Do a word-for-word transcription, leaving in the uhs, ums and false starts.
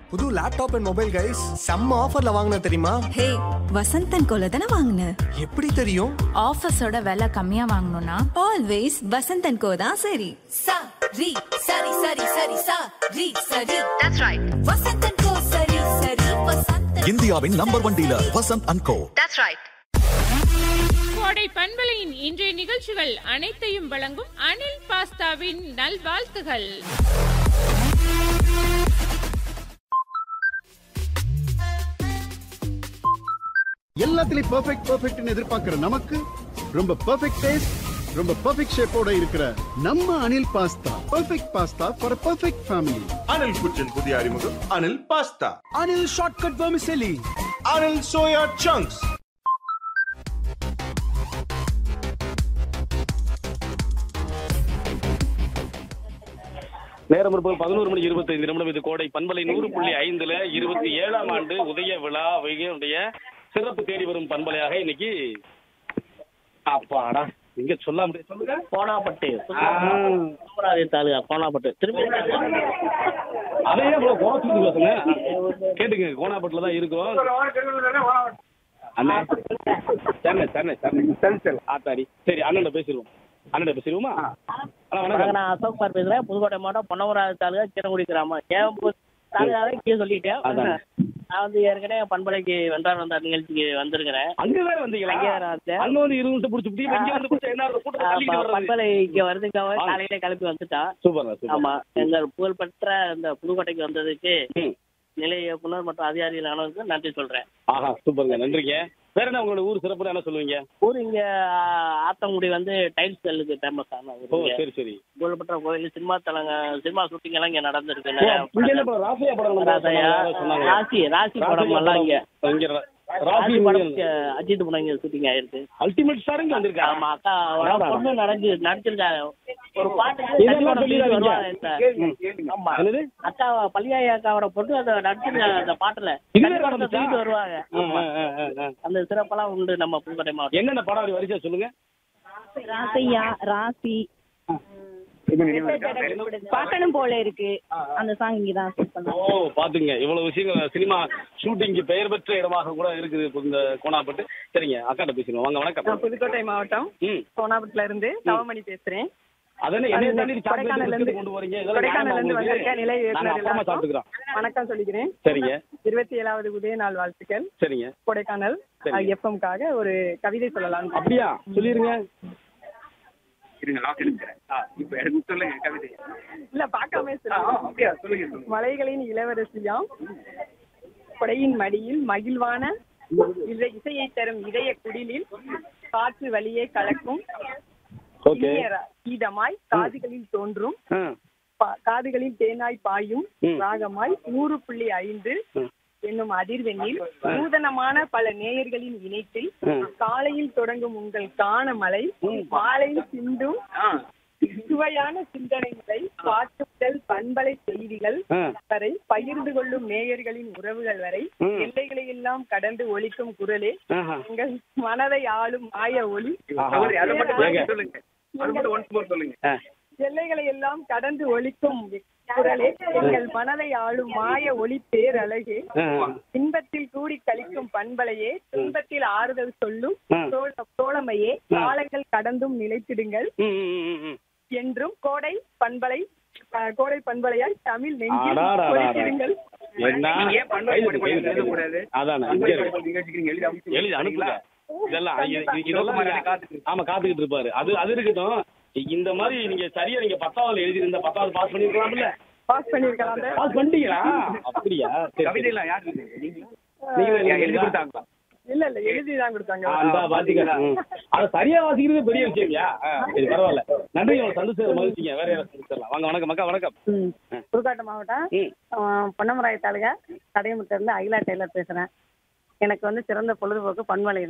புது laptop and mobile guys செம்ம ஆஃபர்ல வாங்கின தெரியுமா? ஹே வசந்தன் கோல தானே வாங்கின? எப்படி தெரியும்? ஆஃபர்ஸோட விலை கம்மியா வாங்கணும்னா ஆல்வேஸ் வசந்தன் கோ தான் சரி. sa ri sari sari sari sa ri sari that's right vasantan ko sari sari vasantan இந்தியாவின் number one dealer Vasanth and go. that's right கோடை பண்பலையின் இன்றைய நிகழ்ச்சிகள் அனைத்தையும் வழங்கும் அனில் பாஸ்தாவின் நல்வாழ்த்துகள். எல்லாத்துலயும் பெர்ஃபெக்ட் பெர்ஃபெக்ட்னு எதிர்பார்க்கிற நமக்கு ரொம்ப பெர்ஃபெக்ட் டேஸ்ட், ரொம்ப பெர்ஃபெக்ட் ஷேப்போட இருக்கிற நம்ம Anil pasta perfect pasta for perfect family. Anil குச்சின் புதிய அறிமுகம் Anil pasta. Anil shortcut vermicelli. Anil soya chunks. நேரம் இருப்பது பதினோரு மணி இருபத்தி ஐந்து நிமிடம். இது கோடை பண்பலை நூறு புள்ளி ஐந்துல இருபத்தி ஏழாம் ஆண்டு உதய விழா வைகையுடைய சிறப்பு தேடி வரும் பண்பலையாக இன்னைக்கு அப்பாடா இங்க சொல்ல முடியாது. சொல்லுங்க. கோணாப்பட்டு தாலுகா கோணாப்பட்டு திரும்பி அதையே கோணத்துக்கு பேசுங்க. கேட்டுங்க, கோணாப்பட்டுல தான் இருக்கோம். அண்ணே சரி சரி சரி சரி ஆத்தாடி சரி அண்ணன் பேசிடுவோம். அண்ணன் பேசிடுவோமா? நான் அசோக் குமார் பேசுறேன். புதுக்கோட்டை மாவட்டம் பொன்னமராவதி தாலுகா சின்னங்குடி கிராமம் கேம்பு தாலுகாவே கீழே சொல்லிட்டேன். நான் வந்து ஏற்கனவே பண்பலைக்கு வென்றார் வந்தார் நிகழ்ச்சிக்கு வந்திருக்கிறேன். அங்கதான் வந்தீங்களா? அங்க வந்து இருபது நிமிஷம் பிடிச்சி பண்பலைக்கு வருதுக்காக காலையில கிளப்பி வந்துட்டான். சூப்பர். ஆமா, எங்கள் புகழ்பெற்ற இந்த புதுக்கோட்டைக்கு வந்ததுக்கு நிலை இயக்குனர் மற்றும் அதிகாரிகள் அனைவருக்கும் நன்றி சொல்றேன். ஆஹா சூப்பருங்க, நன்றிங்க. வேற என்ன உங்களோட ஊர் சிறப்பு என்ன சொல்லுவீங்க? ஊர் இங்க ஆத்தங்குடி வந்து டைல்ஸ் கல்லுக்கு ஃபேமஸ் ஆன ஊர். சரி சரி. புகழ்பெற்ற கோயில், சினிமா தலங்க சினிமா ஷூட்டிங் எல்லாம் இங்க நடந்திருக்கு. ராசி ராசி படம் எல்லாம் இங்க ராசி படம் அஜித் படம் இங்க ஷூட்டிங் ஆயிருக்கு. அல்டிமேட் ஸ்டார் இங்க வந்திருக்காங்க. ஆமா அக்கா பொண்ணு நடந்து நடிச்சிருக்காங்க. ஒரு பாட்டு அக்கா பள்ளியாய் அக்காவோட பொண்ணு அந்த நடிச்சிருக்காங்க. அந்த பாட்டுல தூக்கிட்டு வருவாங்க. அந்த சிறப்பெல்லாம் உண்டு நம்ம புதுக்கோட்டை மாவட்டம். என்னென்ன படம் வரிசையா சொல்லுங்க. ராசையா ராசி பார்க்கணும் போல இருக்கு. அந்த சாங் இங்கதான். ஓ பாத்துங்க, இவ்வளவு விஷயங்கள் சினிமா ஷூட்டிங்க்கு பெயர் பெற்ற இடமாக கூட இருக்குது இந்த கோணாப்பட்டு. சரிங்க, அக்காட்ட பேசுங்க. வாங்க. வணக்கம். புதுக்கோட்டை மாவட்டம் கோணாப்பட்டுல இருந்து தவமணி பேசுறேன். வணக்கம் சொல்லிக்கிறேன். சரிங்க. இருபத்தி ஏழாவது உதய நாள் வாழ்த்துக்கள். சரிங்க. கொடைக்கானல் எஃப்எம்காக ஒரு கவிதை சொல்லலாம். அப்படியா? சொல்லிருங்க. இல்ல பார்க்காம சொல்லுங்க. மலைகளின் இளவரசியாம் கொடையின் மடியில் மகிழ்வான இசையை தரும் இதய குடிலில் காற்று வழியே கலக்கும் கீதமாய் காதுகளில் தோன்றும் காதுகளில் தேனாய் பாயும் ராகமாய் நூறு புள்ளி ஐந்து என்னும் அதிர்வெண்ணில் நூதனமான பல நேயர்களின் இணைப்பில் காலையில் தொடங்கும் உங்கள் காணமலை மாலையில் சிந்தும் சுவையான சிந்தனைகளை பாட்டுதல் பண்பலை செய்திகள் வரை பகிர்ந்து கொள்ளும் நேயர்களின் உறவுகள் வரை எல்லைகளை எல்லாம் கடந்து ஒலிக்கும் குரலே உங்கள் மனதை ஆளும் மாய ஒளி. எல்லைகளை எல்லாம் கடந்து ஒலிக்கும் குரலே எங்கள் மனதை ஆளும் மாய ஒளி பேரழகே. இன்பத்தில் கூடி கழிக்கும் பண்பலையே, துன்பத்தில் ஆறுதல் சொல்லும் தோழமையே, காலங்கள் கடந்தும் நிலைத்திடுங்கள் என்றும் கோடை பண்பலை கோடை பண்பலையால் தமிழ் நெஞ்சில் ஒலித்திடுங்கள். ஆமா காத்துக்கிட்டு இருப்பாரு. அது அது இருக்கட்டும். இந்த மாதிரி நீங்க சரியா நீங்க பத்தாவது எழுதி இருந்த பத்தாவது பாஸ் பண்ணிருக்கலாம்ல? பாஸ் பண்ணிருக்கலாம். பாஸ் பண்ணிட்டீங்களா? அப்படியா? கவிதைலாம் யாரு நீங்க எழுதி கொடுத்தாங்களா? இல்ல இல்ல எழுதிதான் கொடுத்தாங்க. அத சரியா வாசிக்கிறது பெரிய விஷயம்யா. சரி பரவாயில்ல, நன்றி. உங்களுக்கு சந்தோஷம் மகிழ்ச்சிங்க. வேற யாரும் சந்திச்சிடலாம். வாங்க. வணக்கம் மக்கா. வணக்கம். புதுக்கோட்டை மாவட்டம் பொன்னமராவதி தாலுகா கடையமுட்டில இருந்து அகிலா டெய்லர் பேசுறேன். எனக்கு வந்து சிறந்த பொழுதுபோக்கு பண்பலை